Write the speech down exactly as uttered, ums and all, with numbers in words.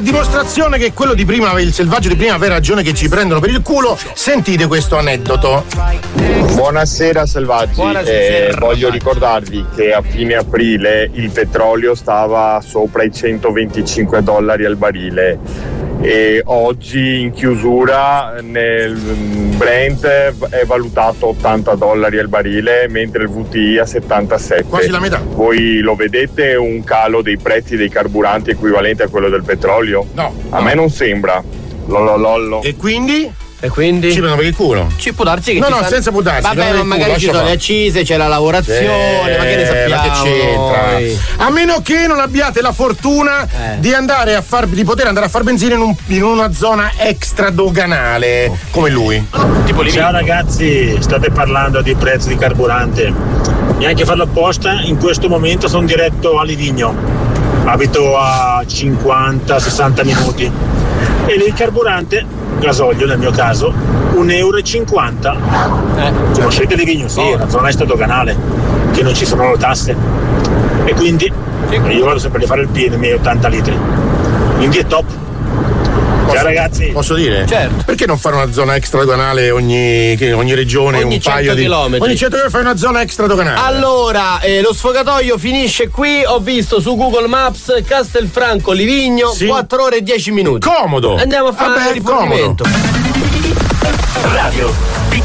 dimostrazione che quello di prima, il selvaggio di prima, aveva ragione che ci prendono per il culo, sentite questo aneddoto. Buonasera selvaggi, Buonasera. Eh, voglio ricordarvi che a fine aprile il petrolio stava sopra i centoventicinque dollari al barile e oggi in chiusura nel Brent è valutato ottanta dollari al barile mentre il V T I a settantasette. Quasi la metà. Voi lo vedete un calo dei prezzi dei carburanti equivalente a quello del petrolio? No. A no. me non sembra. Lollo lollo. E quindi? E quindi? Ci prendono per il culo. Ci può darsi che no, ci no, stanno... senza può darsi. Vabbè, ma magari ci sono le accise, c'è la lavorazione, eh, ma che ne sappiamo? Ma che c'entra? Noi? A meno che non abbiate la fortuna eh. di andare a far di poter andare a far benzina in, un, in una zona extradoganale, okay. come lui. Tipo Ciao ragazzi, state parlando di prezzi di carburante. Neanche farlo apposta, in questo momento sono diretto a Livigno. Abito a cinquanta sessanta minuti. E lì il carburante, gasolio nel mio caso, un euro e cinquanta. Eh, conoscete Livigno? Sì, è una zona extradoganale, che non ci sono le tasse. E quindi io vado sempre a fare il pieno, i miei ottanta litri. Quindi è top. Posso, Ciao ragazzi. Posso dire? Certo. Perché non fare una zona extradoganale ogni, che ogni regione ogni un paio di chilometri. Ogni cento chilometri fai una zona extradoganale. Allora, eh, lo sfogatoio finisce qui. Ho visto su Google Maps Castelfranco Livigno, sì. quattro ore e dieci minuti. Comodo. Andiamo a fare il rifornimento. Radio